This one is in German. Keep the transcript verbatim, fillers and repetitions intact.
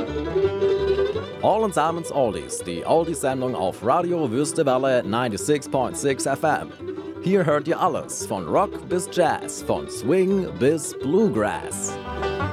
All Samens Oldies, die Oldies-Sendung auf Radio Wüstewelle neunundsechzig Komma sechs F M. Hier hört ihr alles, von Rock bis Jazz, von Swing bis Bluegrass.